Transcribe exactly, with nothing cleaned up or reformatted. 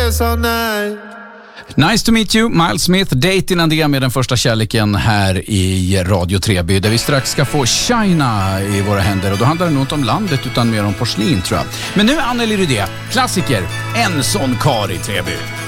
dance all night. Nice to meet you, Miles Smith, Date innan det med den första kärleken här i Radio Treby, där vi strax ska få China i våra händer, och då handlar det nog inte om landet utan mer om porslin, tror jag. Men nu Anneli Rydé, klassiker, En sån kar i Treby.